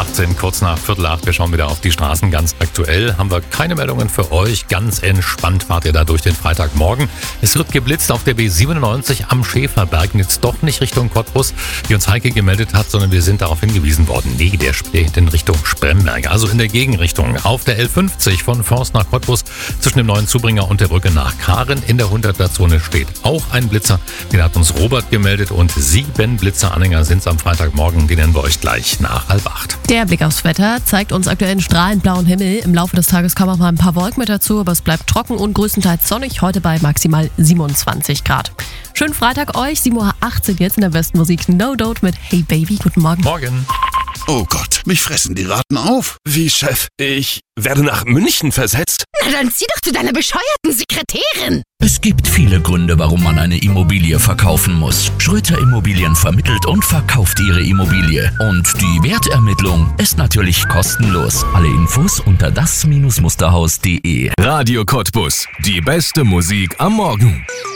18, kurz nach 7:45. Wir schauen wieder auf die Straßen. Ganz aktuell haben wir keine Meldungen für euch. Ganz entspannt fahrt ihr da durch den Freitagmorgen. Es wird geblitzt auf der B97 am Schäferberg. Jetzt doch nicht Richtung Cottbus, wie uns Heike gemeldet hat, sondern wir sind darauf hingewiesen worden. Nee, der steht in Richtung Spremberg, also in der Gegenrichtung. Auf der L50 von Forst nach Cottbus zwischen dem neuen Zubringer und der Brücke nach Karen in der 100er-Zone steht auch ein Blitzer. Den hat uns Robert gemeldet und 7 Blitzeranhänger sind es am Freitagmorgen. Die nennen wir euch gleich nach 7:30. Der Blick aufs Wetter zeigt uns aktuell einen strahlend blauen Himmel. Im Laufe des Tages kommen auch mal ein paar Wolken mit dazu, aber es bleibt trocken und größtenteils sonnig. Heute bei maximal 27 Grad. Schönen Freitag euch, 7:18 Uhr jetzt in der besten Musik No Doubt mit Hey Baby. Guten Morgen. Morgen. Oh Gott, mich fressen die Ratten auf. Wie, Chef? Ich werde nach München versetzt? Na dann zieh doch zu deiner bescheuerten Sekretärin. Es gibt viele Gründe, warum man eine Immobilie verkaufen muss. Schröter Immobilien vermittelt und verkauft ihre Immobilie. Und die Wertermittlung ist natürlich kostenlos. Alle Infos unter das-musterhaus.de. Radio Cottbus. Die beste Musik am Morgen.